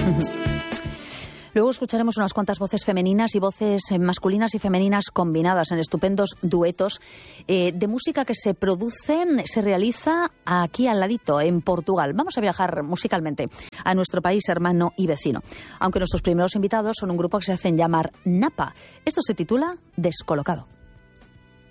Luego escucharemos unas cuantas voces femeninas y voces masculinas y femeninas combinadas en estupendos duetos de música que se realiza aquí al ladito, en Portugal. Vamos a viajar musicalmente a nuestro país hermano y vecino. Aunque nuestros primeros invitados son un grupo que se hacen llamar Napa. Esto se titula Descolocado.